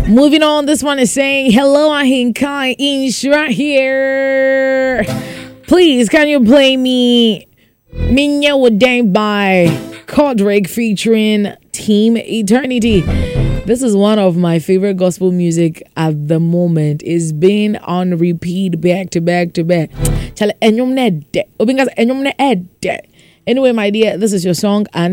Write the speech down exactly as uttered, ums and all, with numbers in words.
Moving on, this one is saying, hello, Ahinkai Inshra here. Please, can you play me Minya Wadang by Kodrick featuring Team Eternity? This is one of my favorite gospel music at the moment. It's been on repeat back to back to back. Anyway, my dear, this is your song and